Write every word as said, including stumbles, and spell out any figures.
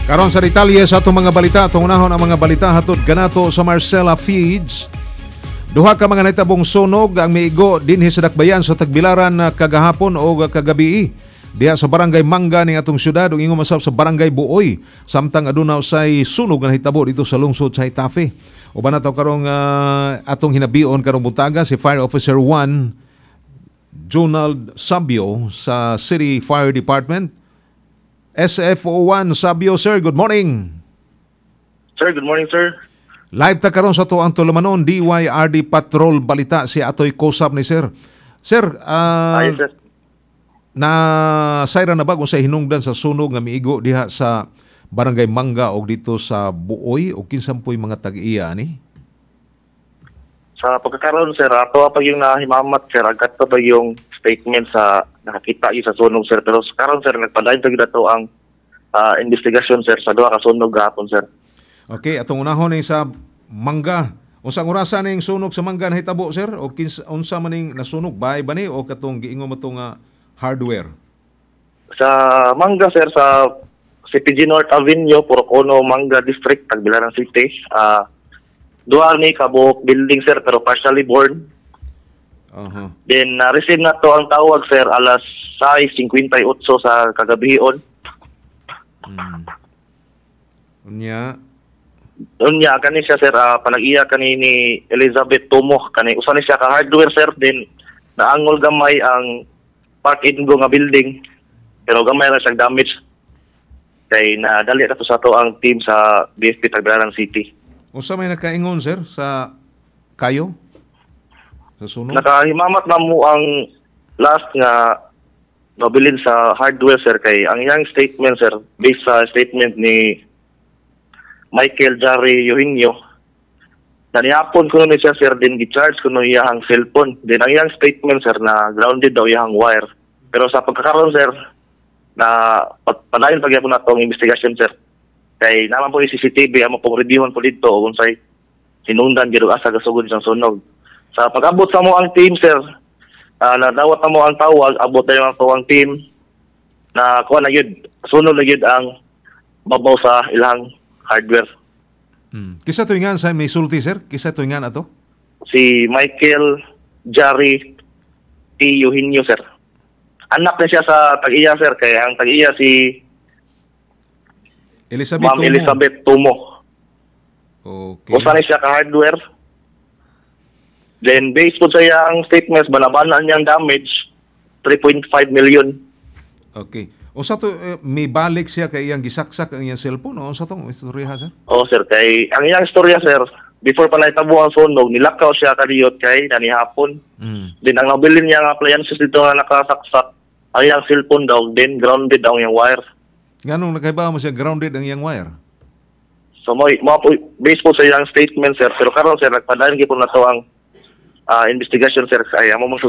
Karon sa detalye sa atong mga balita, atong unahon ang mga balita hatod kanato sa Marcela Feeds. Duha ka mga nahitabong sunog ang miigo dinhi sa dakbayan sa Tagbilaran kagahapon o kagabi diha sa Barangay Manga ning atong syudad ug ingon masab sa Barangay Buoy samtang aduna usay sunog nga nahitabo dito sa lungsod sa Itafe. Uban nato karong uh, atong hinabion karong buntaga si Fire Officer one Jonald Sabio sa City Fire Department. S F O one Sabio, sir, good morning. Sir, good morning, sir. Live ta karon sa to ang tulumanon D Y R D Patrol balita si atoy kusab ni sir. Sir, uh, Ay, sir. na sayra na ba kung sa hinungdan sa sunog nga miigo diha sa Barangay Manga o dito sa Buoy o kinsa po'y mga tag-iya ni? Sa pagkakaroon, sir, ato pa yung nahimamat, sir, agad pa ba yung statement sa nakakita yung sa sunog, sir. Pero sa karon, sir, nagpadayon pa gina to ang uh, investigasyon, sir, sa duha ka sunog gahapon, sir. Okay, atong unahon ni sa Manga. Unsang orasan ning sunog sa Manga nahitabo, sir? O kinsa unsa man ning nasunog bahay ba ni o katong giingon mo tong uh, hardware? Sa Manga, sir, sa C P G North Avenue, Porocono, Manga District, Tagbilaran City. Ah, uh, duha ni kabuok building, sir, pero partially burned. Uh-huh. Then, na-receive na to ang tawag, sir, alas sais fifty-eight sa kagabion. Hmm. Unya? Unya, kani siya, sir, uh, panag-iya kani ni Elizabeth Tumo. Kani, usa ni siya ka-hardware, sir, din naangol gamay ang park-in go nga building. Pero gamay na siyang damage. Kaya nadali na to sa to ang team sa B F P Tagbilaran City. Unsa may nakaingon, sir, sa kayo? Sa sunog? Nakahimamat na mo ang last nga nabilin sa hardware, sir, kay ang iyang statement, sir, based sa statement ni Michael Jari Eugenio, na nihapon ko ni siya, sir, din gi-charge ko no iyang cellphone. Din ang iyang statement, sir, na grounded daw iyang wire. Pero sa pagkakaroon, sir, na padayon pagyapon na itong investigation, sir. Kay naman po yung C C T V, amo pong reviewon po dito kung sa'y sinundan gano'ng asa gasugod siyang sunog. Sa pag-abot sa mo ang team, sir, uh, nadawat na mo ang tawag, abot na yung ang team na kuha na yun, sunod na yun ang babaw sa ilang hardware. Hmm. Kisa tuingan sa may sulti, sir? Kisa tuingan ato? Si Michael Jari T. Eugenio, sir. Anak na siya sa tag-iya, sir, kaya ang tag-iya si Elizabeth Ma'am Tumo. Elizabeth Tumo. Okay. Kung saan siya ka-hardware. Then, based po sa iyang statements, banabanan niyang damage, three point five million. Okay. O sa to, eh, may balik siya kay iyang gisaksak ang iyang cellphone o sa tong istorya, sir? Oo, sir. Kay, ang iyang istorya, sir, before pa naitabo ang sunog, nilakaw siya kadiyot kay nanihapon. Mm. Then, ang nabilin niya ang appliances dito na nakasaksak, ang iyang cellphone daw, then grounded daw ang iyang wire. Ganong nakaibaw mo siya grounded ang iyang wire? So, mo, mo po, based po sa iyang statement, sir, pero karon, sir, nagpadayon po na to ang uh, investigation, sir, kaya mo